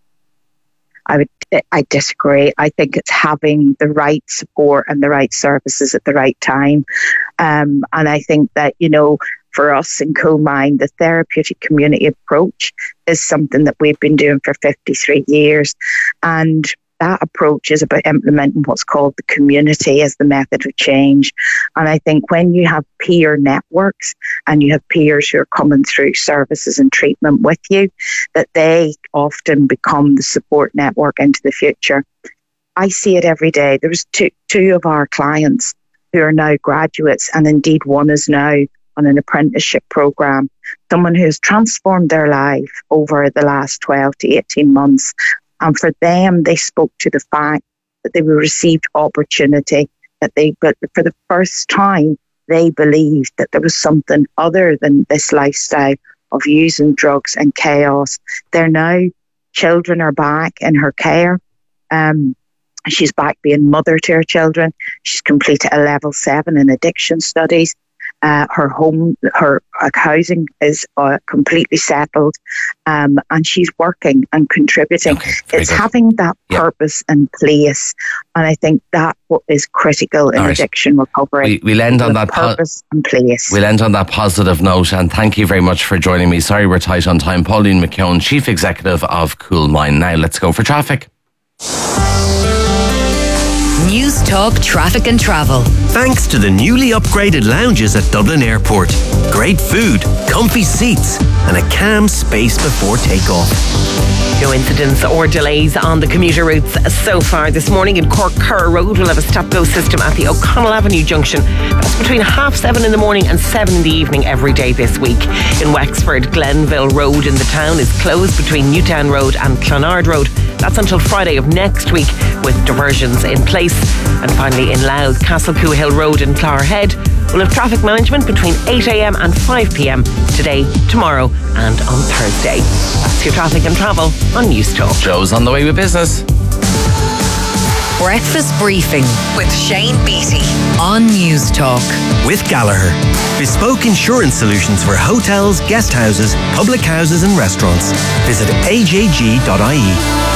[SPEAKER 19] I would, I disagree. I think it's having the right support and the right services at the right time. Um, and I think that, you know, for us in Coolmine, the therapeutic community approach is something that we've been doing for fifty-three years. And that approach is about implementing what's called the community as the method of change. And I think when you have peer networks and you have peers who are coming through services and treatment with you, that they often become the support network into the future. I see it every day. There was two, two of our clients who are now graduates, and indeed one is now on an apprenticeship program, someone who has transformed their life over the last twelve to eighteen months. And for them, they spoke to the fact that they received opportunity, that they, but for the first time, they believed that there was something other than this lifestyle of using drugs and chaos. They're now, children are back in her care. Um, she's back being mother to her children. She's completed a level seven in addiction studies. Uh, her home, her uh, housing is uh, completely settled, um, and she's working and contributing. Okay, it's good. Having that yep. purpose in place, and I think that what is critical in right. addiction recovery.
[SPEAKER 5] We, we'll end on that
[SPEAKER 19] purpose po- in place.
[SPEAKER 5] We'll end on that positive note, and thank you very much for joining me. Sorry we're tight on time. Pauline McKeown, Chief Executive of Coolmine. Now let's go for traffic.
[SPEAKER 3] News Talk Traffic and Travel.
[SPEAKER 4] Thanks to the newly upgraded lounges at Dublin Airport. Great food, comfy seats, and a calm space before takeoff.
[SPEAKER 20] No incidents or delays on the commuter routes so far this morning. In Cork, Curra Road will have a stop-go system at the O'Connell Avenue junction. That's between half seven in the morning and seven in the evening every day this week. In Wexford, Glenville Road in the town is closed between Newtown Road and Clonard Road. That's until Friday of next week with diversions in place. And finally in Louth, Castlecoo Hill Road in Clogherhead will have traffic management between eight a.m. and five p.m. today, tomorrow and on Thursday. That's your traffic and travel on News Talk.
[SPEAKER 5] Joe's on the way with business.
[SPEAKER 3] Breakfast Briefing with Shane Beattie on News Talk.
[SPEAKER 4] With Gallagher. Bespoke insurance solutions for hotels, guest houses, public houses and restaurants. Visit a j g dot i e.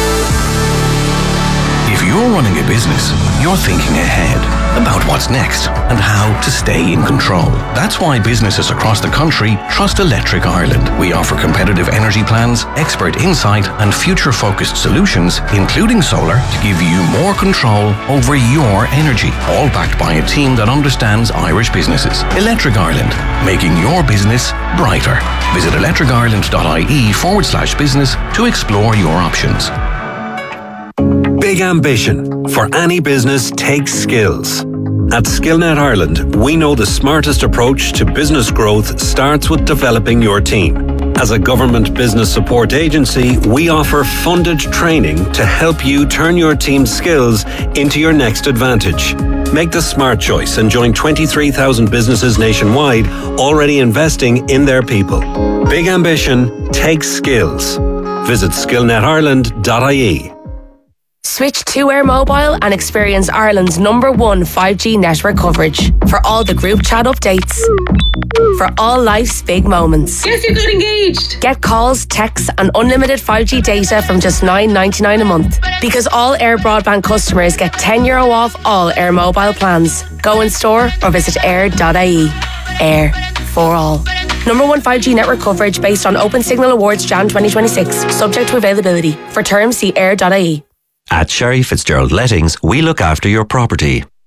[SPEAKER 21] If you're running a business, you're thinking ahead about what's next and how to stay in control. That's why businesses across the country trust Electric Ireland. We offer competitive energy plans, expert insight and future-focused solutions, including solar, to give you more control over your energy, all backed by a team that understands Irish businesses. Electric Ireland, making your business brighter. Visit electricireland.ie forward slash business to explore your options.
[SPEAKER 22] Big ambition for any business takes skills. At SkillNet Ireland, we know the smartest approach to business growth starts with developing your team. As a government business support agency, we offer funded training to help you turn your team's skills into your next advantage. Make the smart choice and join twenty-three thousand businesses nationwide already investing in their people. Big ambition takes skills. Visit skill net ireland dot i e.
[SPEAKER 23] Switch to Air Mobile and experience Ireland's number one five G network coverage. For all the group chat updates. For all life's big moments.
[SPEAKER 24] Yes, you got engaged.
[SPEAKER 23] Get calls, texts and unlimited five G data from just nine ninety-nine a month. Because all Air Broadband customers get ten euro off all Air Mobile plans. Go in store or visit air dot i e. Air for all. Number one five G network coverage based on Open Signal Awards January twenty twenty-six. Subject to availability. For terms, see air dot i e.
[SPEAKER 25] At Sherry Fitzgerald Lettings, we look after your property.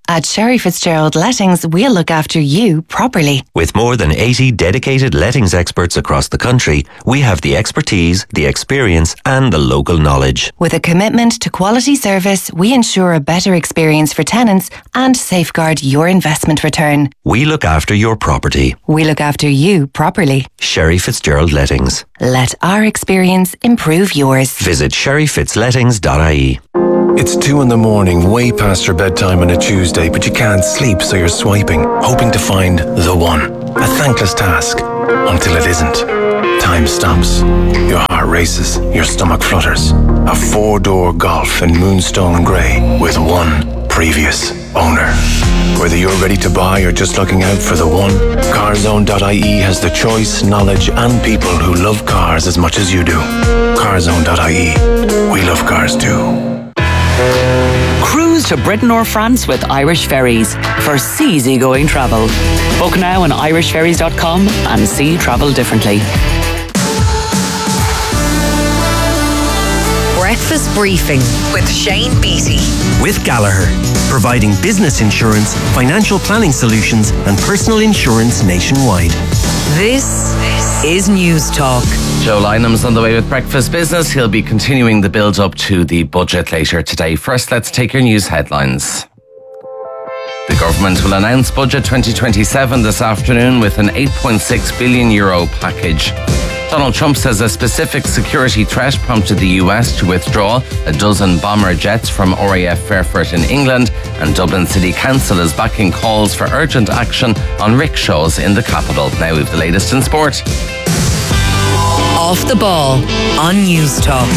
[SPEAKER 1] At Sherry Fitzgerald Lettings, we'll look after you properly.
[SPEAKER 2] With more than eighty dedicated lettings experts across the country, we have the expertise, the experience and the local knowledge.
[SPEAKER 1] With a commitment to quality service, we ensure a better experience for tenants and safeguard your investment return.
[SPEAKER 2] We look after your property.
[SPEAKER 1] We look after you properly.
[SPEAKER 2] Sherry Fitzgerald Lettings.
[SPEAKER 1] Let our experience improve yours.
[SPEAKER 2] Visit sherry fitz lettings dot I E.
[SPEAKER 6] It's two in the morning, way past your bedtime on a Tuesday, but you can't sleep, so you're swiping, hoping to find the one. A thankless task, until it isn't. Time stops. Your heart races, your stomach flutters. A four-door Golf in Moonstone Grey with one previous owner. Whether you're ready to buy or just looking out for the one, carzone dot I E has the choice, knowledge and people who love cars as much as you do. carzone dot I E. We love cars too.
[SPEAKER 24] Cruise to Britain or France with Irish Ferries for seasygoing travel. Book now on irish ferries dot com and see travel differently.
[SPEAKER 3] Breakfast Briefing with Shane Beattie.
[SPEAKER 4] With Gallagher, providing business insurance, financial planning solutions and personal insurance nationwide.
[SPEAKER 3] This is News Talk.
[SPEAKER 5] Joe Lynham's on the way with Breakfast Business. He'll be continuing the build-up to the budget later today. First, let's take your news headlines. The government will announce Budget twenty twenty-seven this afternoon with an eight point six billion euro package. Donald Trump says a specific security threat prompted the U S to withdraw a dozen bomber jets from R A F Fairford in England, and Dublin City Council is backing calls for urgent action on rickshaws in the capital. Now we've the latest in sport.
[SPEAKER 3] Off the Ball on News Talk.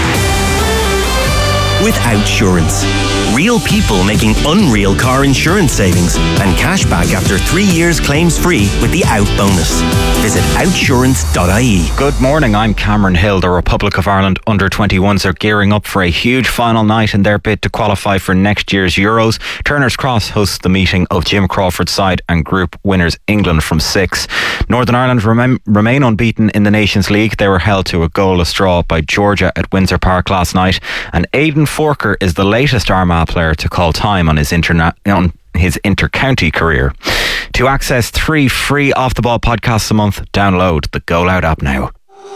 [SPEAKER 4] With Outsurance. Real people making unreal car insurance savings and cash back after three years claims free with the Out bonus. Visit outsurance dot I E.
[SPEAKER 25] Good morning, I'm Cameron Hill. The Republic of Ireland under twenty-ones are gearing up for a huge final night in their bid to qualify for next year's Euros. Turner's Cross hosts the meeting of Jim Crawford's side and group winners England from six. Northern Ireland rem- remain unbeaten in the Nations League. They were held to a goalless draw by Georgia at Windsor Park last night. And Aidan Forker is the latest Armagh player to call time on his interna- on his inter-county career. To access three free Off the Ball podcasts a month, download the Go Loud app now.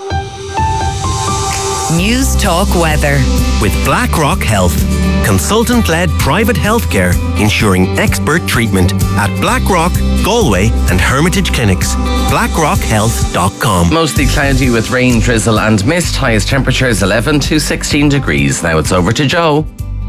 [SPEAKER 3] News Talk Weather.
[SPEAKER 4] With BlackRock Health, consultant-led private healthcare ensuring expert treatment at BlackRock, Galway and Hermitage Clinics. blackrock health dot com.
[SPEAKER 5] Mostly cloudy with rain, drizzle and mist. Highest temperatures eleven to sixteen degrees. Now it's over to Joe.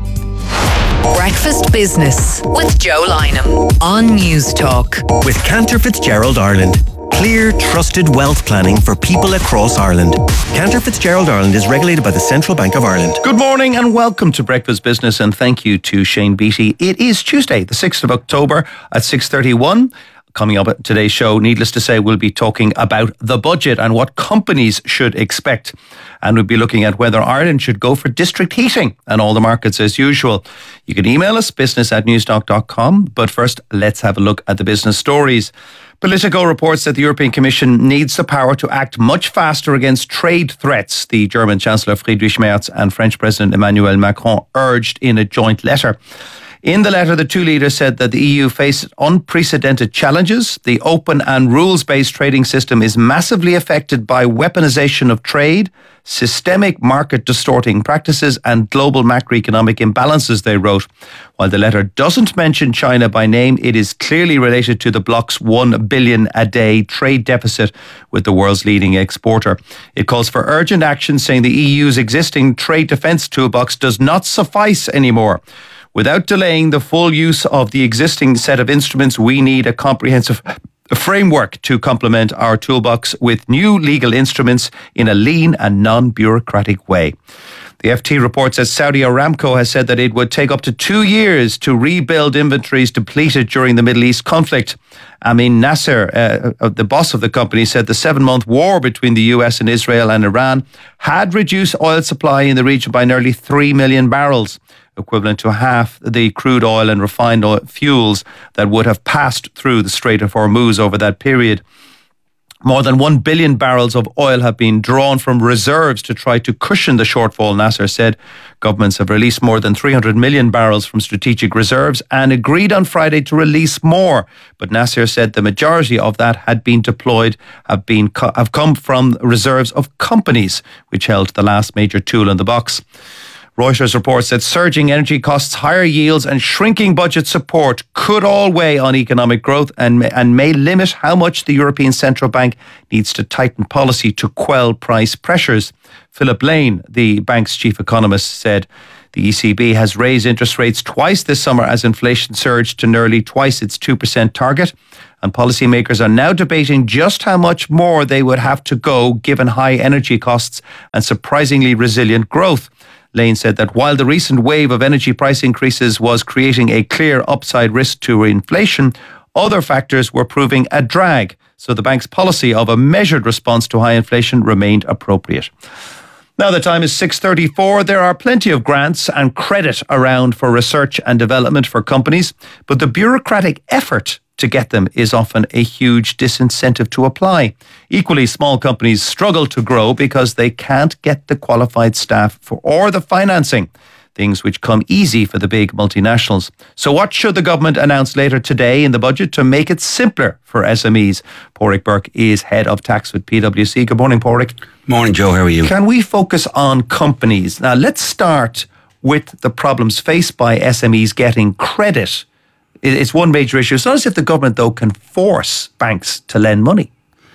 [SPEAKER 3] Breakfast Business with Joe Lynham on News Talk.
[SPEAKER 4] With Cantor Fitzgerald Ireland. Clear, trusted wealth planning for people across Ireland. Cantor Fitzgerald Ireland is regulated by the Central Bank of Ireland.
[SPEAKER 26] Good morning and welcome to Breakfast Business, and thank you to Shane Beattie. It is Tuesday, the sixth of October at six thirty-one. Coming up at today's show, needless to say, we'll be talking about the budget and what companies should expect. And we'll be looking at whether Ireland should go for district heating and all the markets as usual. You can email us, business at newstalk dot com. But first, let's have a look at the business stories. Politico reports that the European Commission needs the power to act much faster against trade threats, the German Chancellor Friedrich Merz and French President Emmanuel Macron urged in a joint letter. In the letter, the two leaders said that the E U faces unprecedented challenges. The open and rules-based trading system is massively affected by weaponization of trade, systemic market distorting practices and global macroeconomic imbalances, they wrote. While the letter doesn't mention China by name, it is clearly related to the bloc's one billion a day trade deficit with the world's leading exporter. It calls for urgent action, saying the E U's existing trade defence toolbox does not suffice anymore. Without delaying the full use of the existing set of instruments, we need a comprehensive framework to complement our toolbox with new legal instruments in a lean and non-bureaucratic way. The F T reports that Saudi Aramco has said that it would take up to two years to rebuild inventories depleted during the Middle East conflict. Amin Nasser, uh, the boss of the company, said the seven-month war between the U S and Israel and Iran had reduced oil supply in the region by nearly three million barrels, equivalent to half the crude oil and refined oil fuels that would have passed through the Strait of Hormuz over that period. More than one billion barrels of oil have been drawn from reserves to try to cushion the shortfall, Nasser said. Governments have released more than three hundred million barrels from strategic reserves and agreed on Friday to release more. But Nasser said the majority of that had been deployed, have, been, have come from reserves of companies, which held the last major tool in the box. Reuters reports that surging energy costs, higher yields and shrinking budget support could all weigh on economic growth and may, and may limit how much the European Central Bank needs to tighten policy to quell price pressures. Philip Lane, the bank's chief economist, said the E C B has raised interest rates twice this summer as inflation surged to nearly twice its two percent target. And policymakers are now debating just how much more they would have to go given high energy costs and surprisingly resilient growth. Lane said that while the recent wave of energy price increases was creating a clear upside risk to inflation, other factors were proving a drag. So the bank's policy of a measured response to high inflation remained appropriate. Now the time is six thirty-four. There are plenty of grants and credit around for research and development for companies, but the bureaucratic effort to get them is often a huge disincentive to apply. Equally, small companies struggle to grow because they can't get the qualified staff for or the financing, things which come easy for the big multinationals. So what should the government announce later today in the budget to make it simpler for S M Es? Pádraig Burke is head of tax with P W C. Good morning, Pádraig.
[SPEAKER 7] Morning, Joe. How are you?
[SPEAKER 26] Can we focus on companies? Now, let's start with the problems faced by S M Es getting credit. It's one major issue. It's not as if the government, though, can force banks to lend money.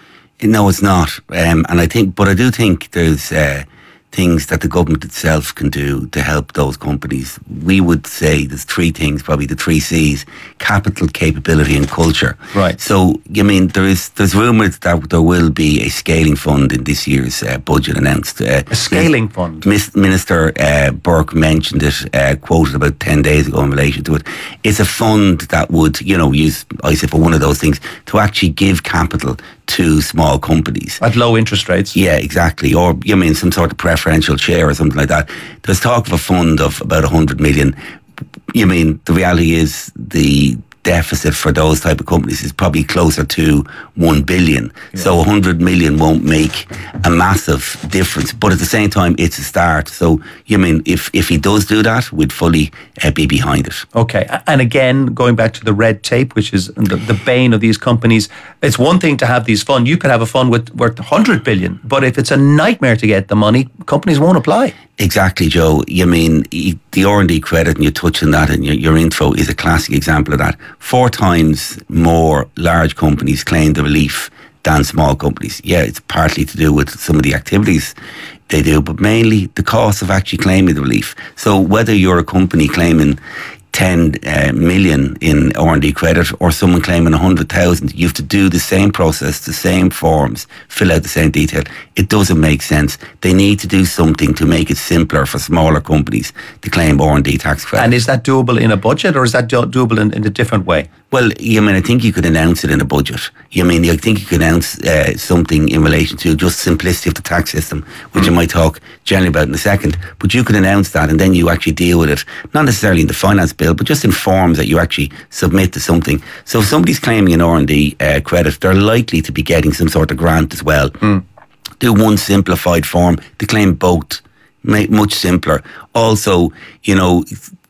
[SPEAKER 7] No, it's not. Um, and I think, but I do think there's uh, things that the government itself can do to help those companies. We would say there's three things, probably the three C's: capital, capability, and culture.
[SPEAKER 26] Right.
[SPEAKER 7] So, I mean, there is there's rumours that there will be a scaling fund in this year's uh, budget announced. Uh,
[SPEAKER 26] a scaling fund.
[SPEAKER 7] Minister uh, Burke mentioned it, uh, quoted about ten days ago in relation to it. It's a fund that would, you know, use, I say, for one of those things, to actually give capital to small companies.
[SPEAKER 26] At low interest rates?
[SPEAKER 7] Yeah, exactly. Or, you mean, some sort of preferential share or something like that. There's talk of a fund of about one hundred million. You mean, the reality is the deficit for those type of companies is probably closer to one billion. Yeah. So one hundred million won't make a massive difference. But at the same time, it's a start. So, you mean, if, if he does do that, we'd fully uh, be behind it.
[SPEAKER 26] Okay. And again, going back to the red tape, which is the, the bane of these companies, it's one thing to have these funds. You could have a fund with, worth one hundred billion, but if it's a nightmare to get the money, companies won't apply.
[SPEAKER 7] Exactly, Joe. You mean, the R and D credit, and you touch on that in your, your intro, is a classic example of that. Four times more large companies claim the relief than small companies. Yeah, it's partly to do with some of the activities they do, but mainly the cost of actually claiming the relief. So whether you're a company claiming ten uh, million in R and D credit or someone claiming one hundred thousand, you have to do the same process, the same forms, fill out the same detail. It doesn't make sense. They need to do something to make it simpler for smaller companies to claim R and D tax credit.
[SPEAKER 26] And is that doable in a budget, or is that do- doable in, in a different way?
[SPEAKER 7] Well, you mean, I think you could announce it in a budget. You mean, I think you could announce uh, something in relation to just simplicity of the tax system, which mm. I might talk generally about in a second. But you could announce that, and then you actually deal with it, not necessarily in the finance bill, but just in forms that you actually submit to something. So if somebody's claiming an R and D uh, credit, they're likely to be getting some sort of grant as well.
[SPEAKER 26] Mm.
[SPEAKER 7] Do one simplified form to claim both, make much simpler. Also, you know,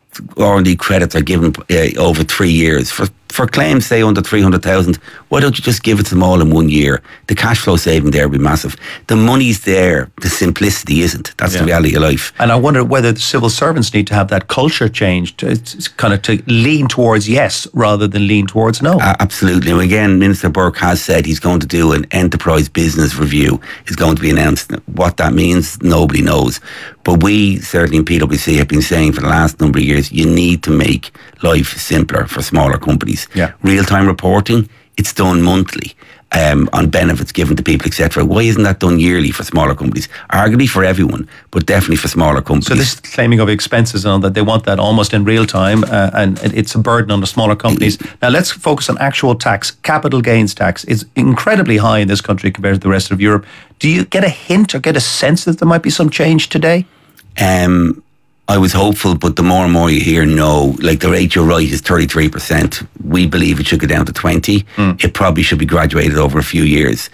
[SPEAKER 7] R and D credits are given uh, over three years. For for claims, say, under three hundred thousand, why don't you just give it to them all in one year? The cash flow saving there would be massive. The money's there, the simplicity isn't. That's yeah. the reality of life.
[SPEAKER 26] And I wonder whether the civil servants need to have that culture change, to, it's kind of to lean towards yes rather than lean towards no.
[SPEAKER 7] Uh, absolutely. And again, Minister Burke has said he's going to do an enterprise business review. It's going to be announced. What that means, nobody knows. But we, certainly in P W C, have been saying for the last number of years, you need to make life simpler for smaller companies.
[SPEAKER 26] Yeah.
[SPEAKER 7] Real-time reporting, it's done monthly um, on benefits given to people, et cetera. Why isn't that done yearly for smaller companies? Arguably for everyone, but definitely for smaller companies.
[SPEAKER 26] So this claiming of expenses and all that, they want that almost in real time, uh, and it's a burden on the smaller companies. Now let's focus on actual tax. Capital gains tax is incredibly high in this country compared to the rest of Europe. Do you get a hint or get a sense that there might be some change today?
[SPEAKER 7] Um... I was hopeful, but the more and more you hear no, like the rate you're right is thirty-three percent. We believe it should go down to twenty.
[SPEAKER 26] Mm.
[SPEAKER 7] It probably should be graduated over a few years.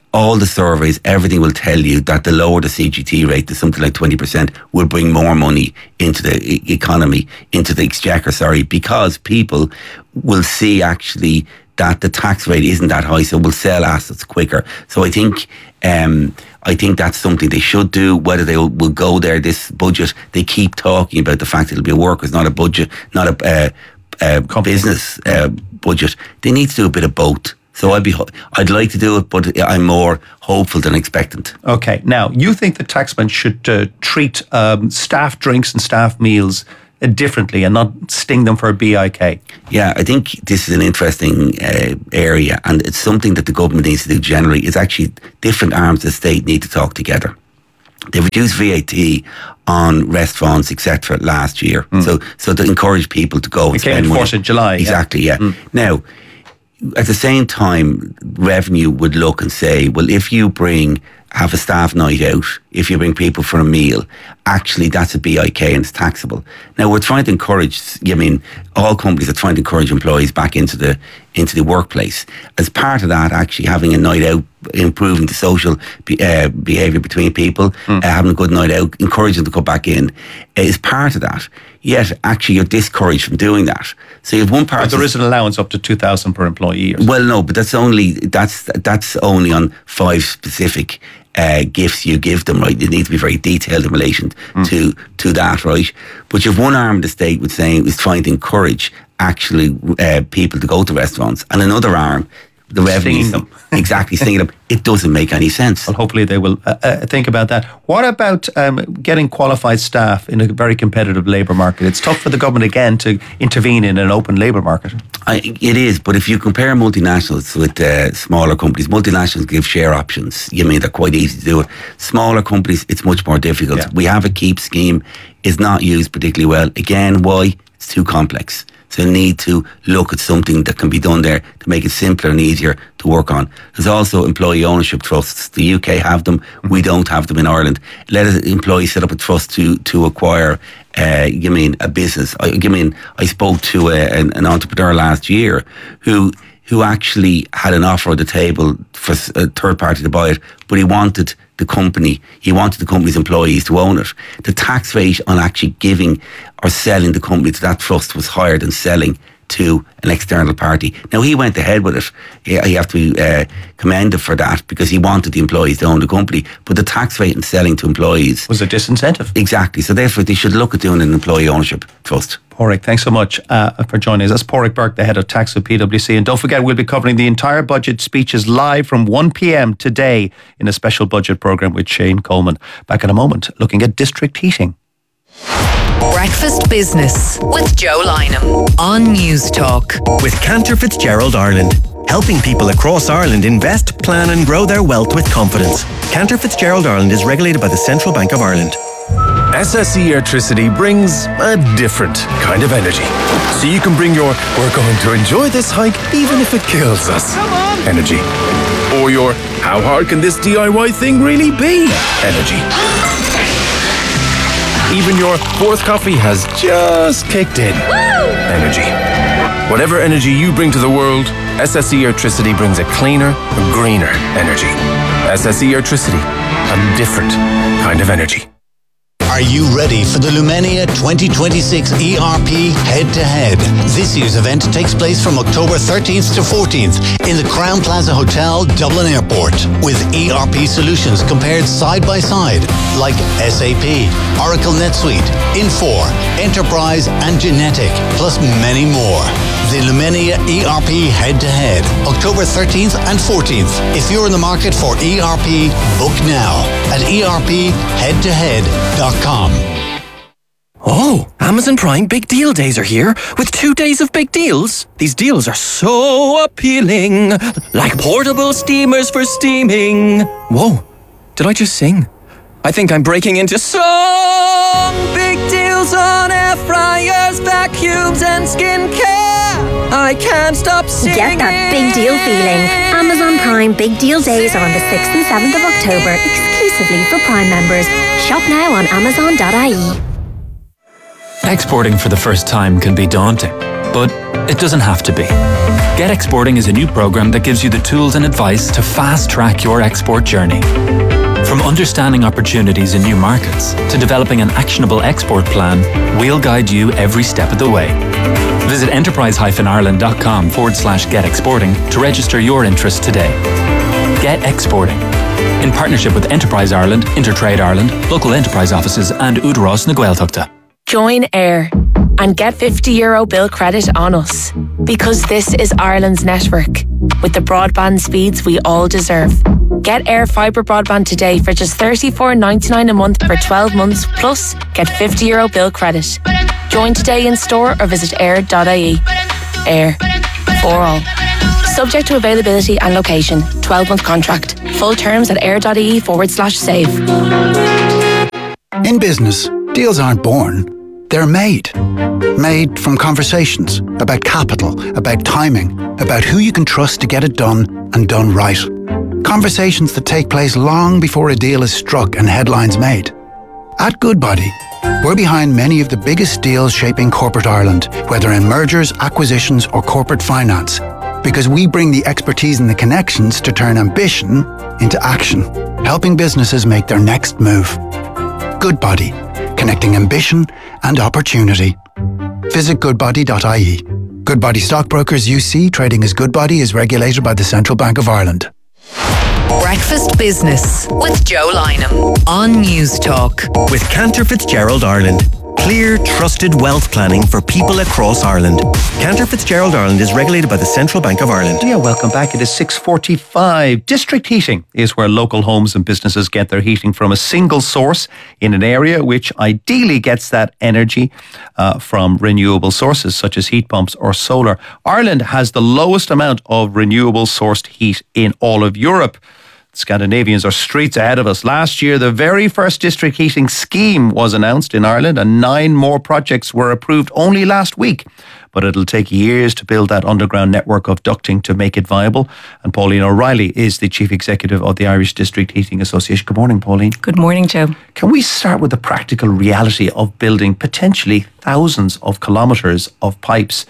[SPEAKER 7] all the surveys, everything will tell you that the lower the C G T rate to something like twenty percent will bring more money into the e- economy, into the exchequer, sorry, because people will see actually that the tax rate isn't that high, so we'll sell assets quicker. So I think um, I think that's something they should do. Whether they will, will go there, this budget, they keep talking about the fact it'll be a workers, not a budget, not a uh, uh, business uh, budget. They need to do a bit of both. So I'd be, I'd like to do it, but I'm more hopeful than expectant.
[SPEAKER 26] Okay, now you think the taxman should uh, treat um, staff drinks and staff meals differently and not sting them for a B I K?
[SPEAKER 7] Yeah, I think this is an interesting uh, area, and it's something that the government needs to do generally. It's actually different arms of the state need to talk together. They reduced V A T on restaurants, et cetera last year. Mm. So so to encourage people to go and
[SPEAKER 26] it
[SPEAKER 7] spend
[SPEAKER 26] came into
[SPEAKER 7] money.
[SPEAKER 26] force in July.
[SPEAKER 7] Exactly, yeah. yeah.
[SPEAKER 26] Mm.
[SPEAKER 7] Now, at the same time, revenue would look and say, well, if you bring, have a staff night out, if you bring people for a meal, actually that's a B I K and it's taxable. Now we're trying to encourage, I mean, all companies are trying to encourage employees back into the into the workplace. As part of that, actually having a night out, improving the social be, uh, behaviour between people, mm. uh, having a good night out, encouraging them to come back in, uh, is part of that. Yet, actually, you're discouraged from doing that. So you have one part.
[SPEAKER 26] But there is an allowance up to two thousand per employee. Or
[SPEAKER 7] well, no, but that's only that's that's only on five specific uh, gifts you give them, right? It needs to be very detailed in relation mm. to to that, right? But you have one arm of the state with saying is trying to encourage actually uh, people to go to restaurants, and another arm, the revenue,
[SPEAKER 26] stinging them.
[SPEAKER 7] exactly, stinging them. It doesn't make any sense.
[SPEAKER 26] Well, hopefully they will uh, uh, think about that. What about um, getting qualified staff in a very competitive labour market? It's tough for the government again to intervene in an open labour market.
[SPEAKER 7] I, it is, but if you compare multinationals with uh, smaller companies, multinationals give share options. You mean they're quite easy to do it. Smaller companies, it's much more difficult. Yeah. We have a KEEP scheme, is not used particularly well. Again, why? It's too complex. So you need to look at something that can be done there to make it simpler and easier to work on. There's also employee ownership trusts. The U K have them. We don't have them in Ireland. Let an employee set up a trust to to acquire, uh, you mean, a business. I, you mean, I spoke to a, an, an entrepreneur last year who who actually had an offer on the table for a third party to buy it, but he wanted the company, he wanted the company's employees to own it. The tax rate on actually giving or selling the company to that trust was higher than selling to an external party. Now, he went ahead with it. You have to be uh, commended for that because he wanted the employees to own the company. But the tax rate in selling to employees
[SPEAKER 26] was a disincentive.
[SPEAKER 7] Exactly. So therefore, they should look at doing an employee ownership trust.
[SPEAKER 26] Pádraig, thanks so much uh, for joining us. That's Pádraig Burke, the head of tax at P W C. And don't forget, we'll be covering the entire budget speeches live from one p.m. today in a special budget programme with Shane Coleman. Back in a moment, looking at district heating.
[SPEAKER 3] Breakfast Business with Joe Lynham on News Talk.
[SPEAKER 4] With Cantor Fitzgerald Ireland, helping people across Ireland invest, plan and grow their wealth with confidence. Cantor Fitzgerald Ireland is regulated by the Central Bank of Ireland.
[SPEAKER 6] S S E Airtricity brings a different kind of energy. So you can bring your "we're going to enjoy this hike even if it kills us" energy. Or your "how hard can this D I Y thing really be" energy. Even your fourth coffee has just kicked in energy. Whatever energy you bring to the world, S S E Airtricity brings a cleaner, a greener energy. S S E Airtricity, a different kind of energy.
[SPEAKER 8] Are you ready for the Lumenia twenty twenty-six E R P Head-to-Head? This year's event takes place from October thirteenth to fourteenth in the Crown Plaza Hotel, Dublin Airport, with E R P solutions compared side by side, like S A P, Oracle NetSuite, Infor, Enterprise, and Genetic, plus many more. The Lumenia E R P Head-to-Head, October thirteenth and fourteenth. If you're in the market for E R P, book now at E R P head to head dot com.
[SPEAKER 17] Oh, Amazon Prime Big Deal Days are here with two days of big deals. These deals are so appealing, like portable steamers for steaming. Whoa, did I just sing? I think I'm breaking into song. Big deals on air fryers, vacuums and skincare. I can't stop singing.
[SPEAKER 18] Get that big deal feeling. Amazon Prime Big Deal Days are on the sixth and seventh of October, exclusively for Prime members. Shop now on amazon dot I E.
[SPEAKER 9] Exporting for the first time can be daunting, but It doesn't have to be. Get Exporting is a new program that gives you the tools and advice to fast-track your export journey. From understanding opportunities in new markets to developing an actionable export plan, we'll guide you every step of the way. Visit enterprise-ireland.com forward slash get exporting to register your interest today. Get Exporting. In partnership with Enterprise Ireland, Intertrade Ireland, local enterprise offices and Udaros na Gaeltachta.
[SPEAKER 23] Join AIR and get fifty euro bill credit on us. Because this is Ireland's network, with the broadband speeds we all deserve. Get AIR Fibre Broadband today for just thirty-four ninety-nine a month for twelve months, plus get fifty euro bill credit. Join today in store or visit air dot I E. AIR. For all. Subject to availability and location. twelve month contract. Full terms at air.ie forward slash save.
[SPEAKER 10] In business, deals aren't born. They're made. Made from conversations about capital, about timing, about who you can trust to get it done and done right. Conversations that take place long before a deal is struck and headlines made. At Goodbody, we're behind many of the biggest deals shaping corporate Ireland, whether in mergers, acquisitions or corporate finance, because we bring the expertise and the connections to turn ambition into action, helping businesses make their next move. Goodbody, connecting ambition and opportunity. Visit goodbody dot I E. Goodbody Stockbrokers U C, trading as Goodbody, is regulated by the Central Bank of Ireland.
[SPEAKER 3] Breakfast Business with Joe Lynham on News Talk.
[SPEAKER 4] With Cantor Fitzgerald Ireland. Clear, trusted wealth planning for people across Ireland. Cantor Fitzgerald Ireland is regulated by the Central Bank of Ireland.
[SPEAKER 26] Yeah, welcome back. It is six forty-five. District heating is where local homes and businesses get their heating from a single source in an area which ideally gets that energy uh, from renewable sources such as heat pumps or solar. Ireland has the lowest amount of renewable sourced heat in all of Europe. Scandinavians are streets ahead of us. Last year, the very first district heating scheme was announced in Ireland and nine more projects were approved only last week. But it'll take years to build that underground network of ducting to make it viable. And Pauline O'Reilly is the Chief Executive of the Irish District Heating Association. Good morning, Pauline.
[SPEAKER 11] Good morning, Joe.
[SPEAKER 26] Can we start with the practical reality of building potentially thousands of kilometres of pipes?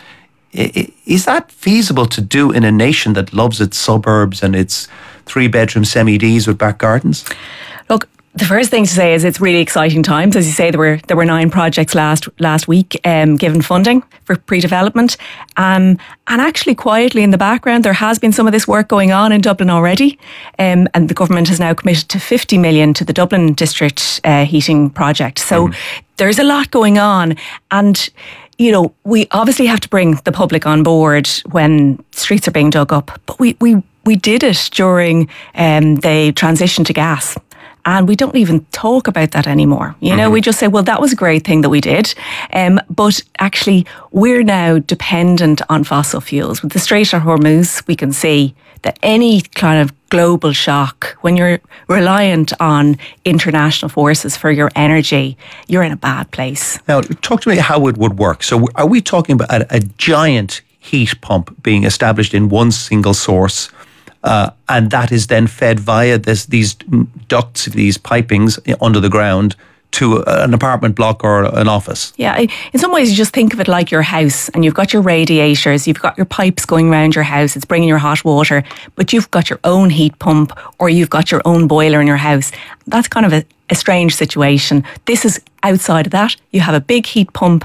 [SPEAKER 26] Is that feasible to do in a nation that loves its suburbs and its three-bedroom semi-Ds with back gardens?
[SPEAKER 11] Look, the first thing to say is it's really exciting times. As you say, there were there were nine projects last last week um, given funding for pre-development. Um, and actually, quietly in the background, there has been some of this work going on in Dublin already. Um, and the government has now committed to fifty million to the Dublin district uh, heating project. So mm. there's a lot going on. And you know, we obviously have to bring the public on board when streets are being dug up. But we we, we did it during um, the transition to gas. And we don't even talk about that anymore. You know, mm-hmm. we just say, well, that was a great thing that we did. Um, but actually, we're now dependent on fossil fuels. With the Strait of Hormuz, we can see that any kind of global shock, when you're reliant on international forces for your energy, you're in a bad place.
[SPEAKER 26] Now, talk to me how it would work. So are we talking about a, a giant heat pump being established in one single source, uh, and that is then fed via this, these ducts, these pipings under the ground to an apartment block or an office?
[SPEAKER 11] Yeah, in some ways you just think of it like your house, and you've got your radiators, you've got your pipes going around your house, it's bringing your hot water, but you've got your own heat pump or you've got your own boiler in your house. That's kind of a, a strange situation. This is outside of that. You have a big heat pump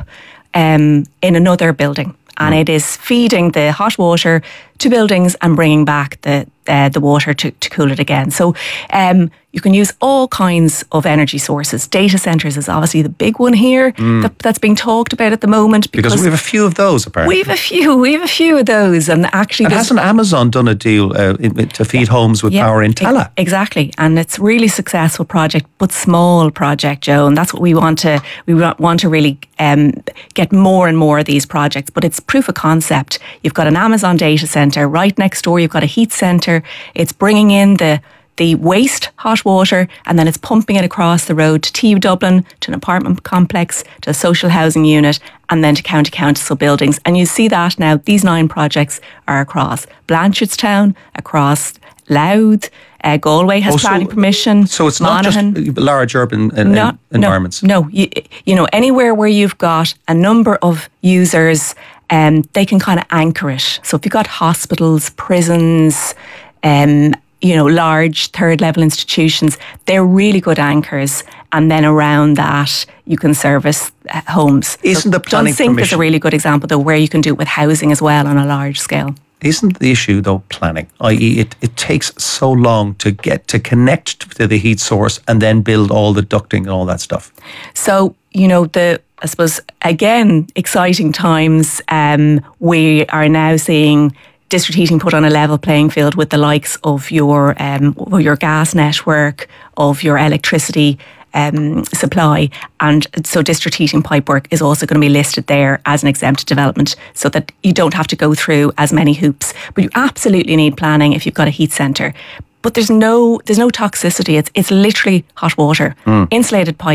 [SPEAKER 11] um, in another building, and mm. it is feeding the hot water to buildings and bringing back the uh, the water to, to cool it again. So um, you can use all kinds of energy sources. Data centres is obviously the big one here mm. that, that's being talked about at the moment.
[SPEAKER 26] Because, because we have a few of those, apparently.
[SPEAKER 11] We have a few. We have a few of those. And actually,
[SPEAKER 26] and hasn't Amazon done a deal uh, in, to feed homes with yeah, power in Tala?
[SPEAKER 11] Exactly. And it's a really successful project, but small project, Joe. And that's what we want to, we want to really um, get more and more of these projects. But it's proof of concept. You've got an Amazon data centre right next door. You've got a heat centre. It's bringing in the the waste hot water, and then it's pumping it across the road to T U Dublin, to an apartment complex, to a social housing unit, and then to county council buildings. And you see that now. These nine projects are across Blanchardstown, across Louth, uh, Galway has oh, so, planning permission.
[SPEAKER 26] So it's
[SPEAKER 11] Monaghan.
[SPEAKER 26] not just large urban uh,
[SPEAKER 11] not,
[SPEAKER 26] environments.
[SPEAKER 11] No, no. You, you know, anywhere where you've got a number of users um, they can kind of anchor it. So if you've got hospitals, prisons, um, you know, large third level institutions, they're really good anchors. And then around that, you can service uh, homes.
[SPEAKER 26] Isn't
[SPEAKER 11] so
[SPEAKER 26] the planning
[SPEAKER 11] Dunsink is
[SPEAKER 26] permission-
[SPEAKER 11] a really good example, though, where you can do it with housing as well on a large scale.
[SPEAKER 26] Isn't the issue, though, planning, that is it, it takes so long to get to connect to the heat source and then build all the ducting and all that stuff?
[SPEAKER 11] So, you know, the I suppose, again, exciting times. Um, we are now seeing district heating put on a level playing field with the likes of your um, your gas network, of your electricity um, supply. And so district heating pipework is also going to be listed there as an exempt development, so that you don't have to go through as many hoops. But you absolutely need planning if you've got a heat centre. But there's no there's no toxicity. It's it's literally hot water, mm. insulated pipe.